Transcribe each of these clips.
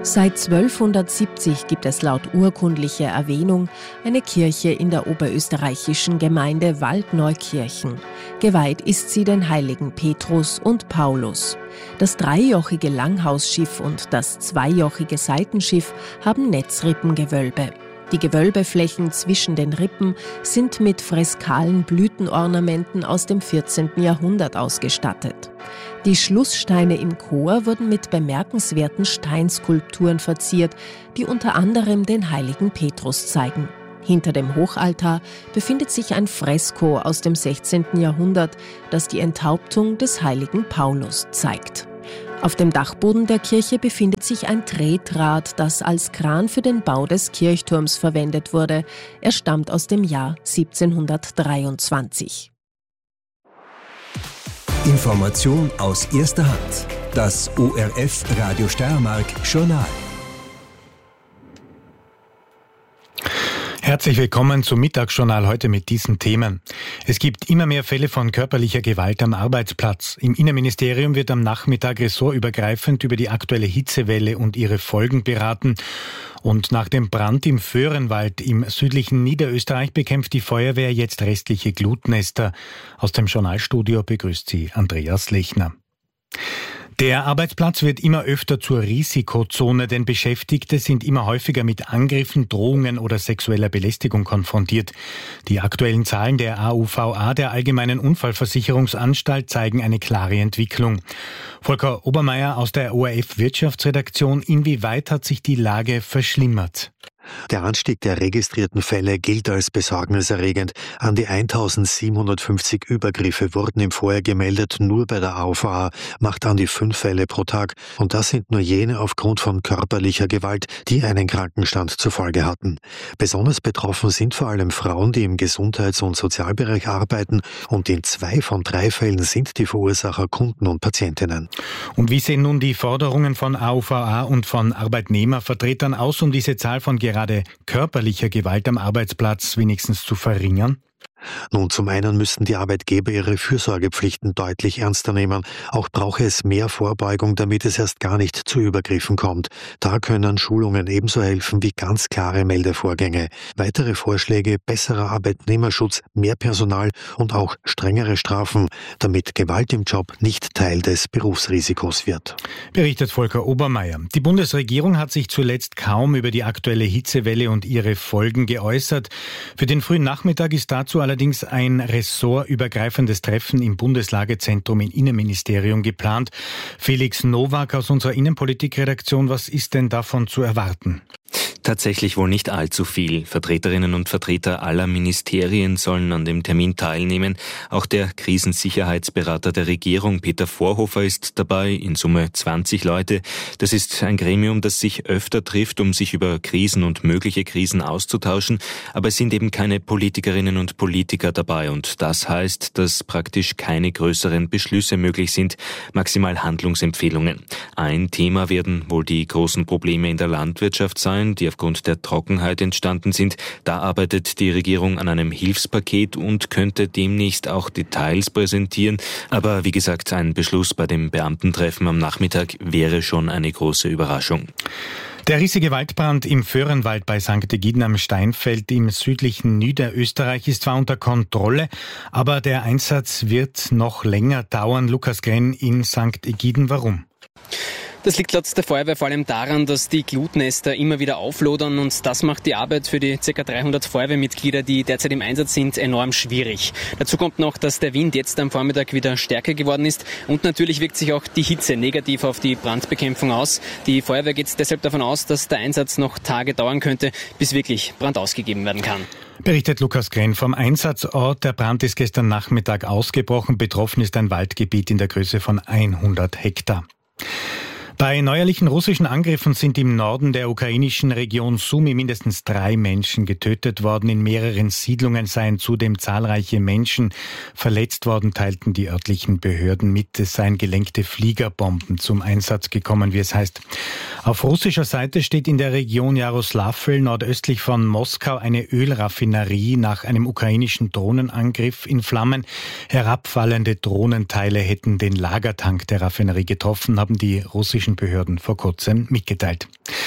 Seit 1270 gibt es laut urkundlicher Erwähnung eine Kirche in der oberösterreichischen Gemeinde Waldneukirchen. Geweiht ist sie den Heiligen Petrus und Paulus. Das dreijochige Langhausschiff und das zweijochige Seitenschiff haben Netzrippengewölbe. Die Gewölbeflächen zwischen den Rippen sind mit freskalen Blütenornamenten aus dem 14. Jahrhundert ausgestattet. Die Schlusssteine im Chor wurden mit bemerkenswerten Steinskulpturen verziert, die unter anderem den heiligen Petrus zeigen. Hinter dem Hochaltar befindet sich ein Fresko aus dem 16. Jahrhundert, das die Enthauptung des heiligen Paulus zeigt. Auf dem Dachboden der Kirche befindet sich ein Tretrad, das als Kran für den Bau des Kirchturms verwendet wurde. Er stammt aus dem Jahr 1723. Information aus erster Hand. Das ORF Radio Steiermark Journal. Herzlich willkommen zum Mittagsjournal heute mit diesen Themen. Es gibt immer mehr Fälle von körperlicher Gewalt am Arbeitsplatz. Im Innenministerium wird am Nachmittag ressortübergreifend über die aktuelle Hitzewelle und ihre Folgen beraten. Und nach dem Brand im Föhrenwald im südlichen Niederösterreich bekämpft die Feuerwehr jetzt restliche Glutnester. Aus dem Journalstudio begrüßt sie Andreas Lechner. Der Arbeitsplatz wird immer öfter zur Risikozone, denn Beschäftigte sind immer häufiger mit Angriffen, Drohungen oder sexueller Belästigung konfrontiert. Die aktuellen Zahlen der AUVA, der Allgemeinen Unfallversicherungsanstalt, zeigen eine klare Entwicklung. Volker Obermeier aus der ORF Wirtschaftsredaktion: Inwieweit hat sich die Lage verschlimmert? Der Anstieg der registrierten Fälle gilt als besorgniserregend. An die 1750 Übergriffe wurden im Vorjahr gemeldet. Nur bei der AUVA macht an die 5 Fälle pro Tag. Und das sind nur jene aufgrund von körperlicher Gewalt, die einen Krankenstand zur Folge hatten. Besonders betroffen sind vor allem Frauen, die im Gesundheits- und Sozialbereich arbeiten. Und in 2 von 3 Fällen sind die Verursacher Kunden und Patientinnen. Und wie sehen nun die Forderungen von AUVA und von Arbeitnehmervertretern aus, um diese Zahl von gerade körperlicher Gewalt am Arbeitsplatz wenigstens zu verringern? Nun, zum einen müssten die Arbeitgeber ihre Fürsorgepflichten deutlich ernster nehmen. Auch brauche es mehr Vorbeugung, damit es erst gar nicht zu Übergriffen kommt. Da können Schulungen ebenso helfen wie ganz klare Meldevorgänge. Weitere Vorschläge: besserer Arbeitnehmerschutz, mehr Personal und auch strengere Strafen, damit Gewalt im Job nicht Teil des Berufsrisikos wird. Berichtet Volker Obermeier. Die Bundesregierung hat sich zuletzt kaum über die aktuelle Hitzewelle und ihre Folgen geäußert. Für den frühen Nachmittag ist dazu allerdings ein ressortübergreifendes Treffen im Bundeslagezentrum im Innenministerium geplant. Felix Nowak aus unserer Innenpolitikredaktion, was ist denn davon zu erwarten? Tatsächlich wohl nicht allzu viel. Vertreterinnen und Vertreter aller Ministerien sollen an dem Termin teilnehmen. Auch der Krisensicherheitsberater der Regierung, Peter Vorhofer, ist dabei. In Summe 20 Leute. Das ist ein Gremium, das sich öfter trifft, um sich über Krisen und mögliche Krisen auszutauschen. Aber es sind eben keine Politikerinnen und Politiker dabei. Und das heißt, dass praktisch keine größeren Beschlüsse möglich sind, maximal Handlungsempfehlungen. Ein Thema werden wohl die großen Probleme in der Landwirtschaft sein, die aufgrund der Trockenheit entstanden sind. Da arbeitet die Regierung an einem Hilfspaket und könnte demnächst auch Details präsentieren. Aber wie gesagt, ein Beschluss bei dem Beamtentreffen am Nachmittag wäre schon eine große Überraschung. Der riesige Waldbrand im Föhrenwald bei St. Egiden am Steinfeld im südlichen Niederösterreich ist zwar unter Kontrolle, aber der Einsatz wird noch länger dauern. Lukas Grenn in St. Egiden, warum? Das liegt laut der Feuerwehr vor allem daran, dass die Glutnester immer wieder auflodern und das macht die Arbeit für die ca. 300 Feuerwehrmitglieder, die derzeit im Einsatz sind, enorm schwierig. Dazu kommt noch, dass der Wind jetzt am Vormittag wieder stärker geworden ist und natürlich wirkt sich auch die Hitze negativ auf die Brandbekämpfung aus. Die Feuerwehr geht deshalb davon aus, dass der Einsatz noch Tage dauern könnte, bis wirklich Brand ausgegeben werden kann. Berichtet Lukas Grenn vom Einsatzort. Der Brand ist gestern Nachmittag ausgebrochen. Betroffen ist ein Waldgebiet in der Größe von 100 Hektar. Bei neuerlichen russischen Angriffen sind im Norden der ukrainischen Region Sumy mindestens 3 Menschen getötet worden. In mehreren Siedlungen seien zudem zahlreiche Menschen verletzt worden, teilten die örtlichen Behörden mit. Es seien gelenkte Fliegerbomben zum Einsatz gekommen, wie es heißt. Auf russischer Seite steht in der Region Jaroslavl nordöstlich von Moskau eine Ölraffinerie nach einem ukrainischen Drohnenangriff in Flammen. Herabfallende Drohnenteile hätten den Lagertank der Raffinerie getroffen, haben die russischen Behörden vor kurzem mitgeteilt.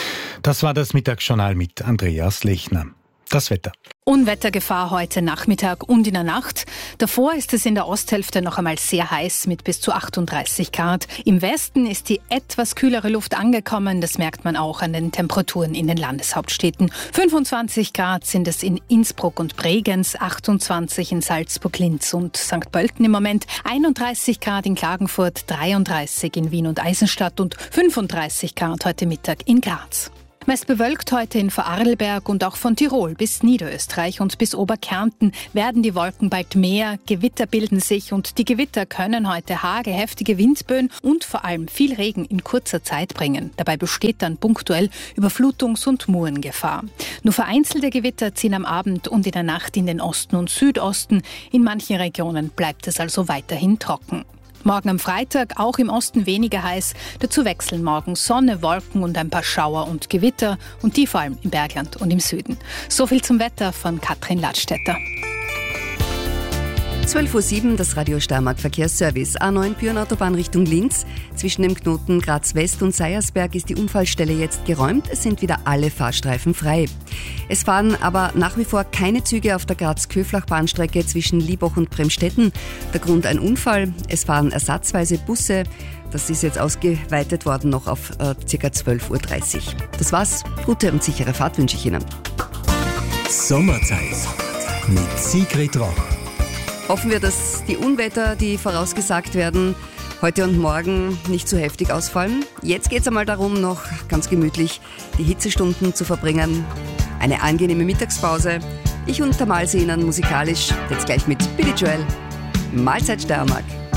Das war das Mittagsjournal mit Andreas Lechner. Das Wetter. Unwettergefahr heute Nachmittag und in der Nacht. Davor ist es in der Osthälfte noch einmal sehr heiß mit bis zu 38 Grad. Im Westen ist die etwas kühlere Luft angekommen. Das merkt man auch an den Temperaturen in den Landeshauptstädten. 25 Grad sind es in Innsbruck und Bregenz, 28 in Salzburg, Linz und St. Pölten im Moment, 31 Grad in Klagenfurt, 33 in Wien und Eisenstadt und 35 Grad heute Mittag in Graz. Meist bewölkt heute in Vorarlberg und auch von Tirol bis Niederösterreich und bis Oberkärnten werden die Wolken bald mehr, Gewitter bilden sich und die Gewitter können heute Hagel, heftige Windböen und vor allem viel Regen in kurzer Zeit bringen. Dabei besteht dann punktuell Überflutungs- und Murengefahr. Nur vereinzelte Gewitter ziehen am Abend und in der Nacht in den Osten und Südosten. In manchen Regionen bleibt es also weiterhin trocken. Morgen am Freitag auch im Osten weniger heiß. Dazu wechseln morgen Sonne, Wolken und ein paar Schauer und Gewitter und die vor allem im Bergland und im Süden. So viel zum Wetter von Katrin Ladstätter. 12:07 Uhr, das Radio Steiermark Verkehrsservice. A9 Büren-Autobahn Richtung Linz. Zwischen dem Knoten Graz West und Seiersberg ist die Unfallstelle jetzt geräumt. Es sind wieder alle Fahrstreifen frei. Es fahren aber nach wie vor keine Züge auf der Graz-Köflach-Bahnstrecke zwischen Liebach und Bremstetten. Der Grund ein Unfall. Es fahren ersatzweise Busse. Das ist jetzt ausgeweitet worden noch auf ca. 12:30 Uhr. Das war's. Gute und sichere Fahrt wünsche ich Ihnen. Sommerzeit mit Sigrid Roch. Hoffen wir, dass die Unwetter, die vorausgesagt werden, heute und morgen nicht zu heftig ausfallen. Jetzt geht es einmal darum, noch ganz gemütlich die Hitzestunden zu verbringen. Eine angenehme Mittagspause. Ich untermal Sie Ihnen musikalisch jetzt gleich mit Billy Joel. Mahlzeit Steiermark.